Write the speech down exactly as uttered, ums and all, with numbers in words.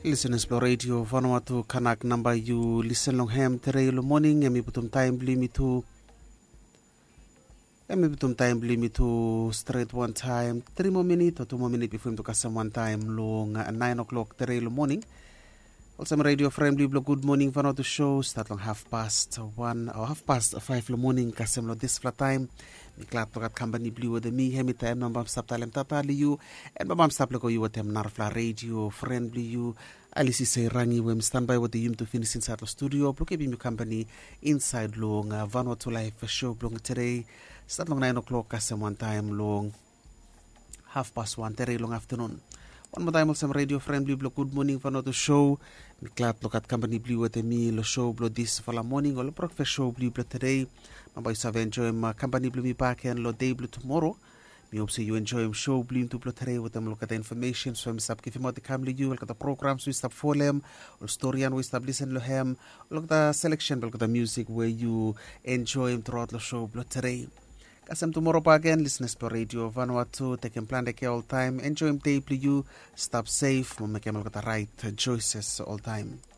Listen Explore Radio Vanuatu Kanak number you listen long ham tere lo morning emi butum time bli me to emi butum time bli me to straight one time three more minutes or two more minutes before him to kasam one time long uh, nine o'clock tere lo morning. Also my radio friendly blog good morning Vanuatu show start long half past one or half past five lo morning kasam lo this flat time. Mi glad to gat company blue with me hemi time nambam stap talem tatali you and babam stap lego you with them narfla radio friendly you alisi say rangi we standby with the yum to finish inside the studio bloke bi mi company inside long uh, Vanuatu live show long today start long nine o'clock kasem one time long half past one today long afternoon. One more time also radio friendly blog good morning Vanuatu show. Mi glad to gat company blue with me lo show blow this for la morning or lo breakfast show blue blow today. Mabay sa enjoy my company blue me back and lo day blue tomorrow. Me hope say you enjoy my show blue to blue today with them look at the information so I'm stop give him out the camera you look at the programs we stop for them or story and we stop listen to him look at the selection look at the music where you enjoy him throughout the show blue today. Kasam tomorrow pa again listeners per radio Vanuatu take and plan the all time enjoy him day blue you stop safe mo make him look at the right choices all time.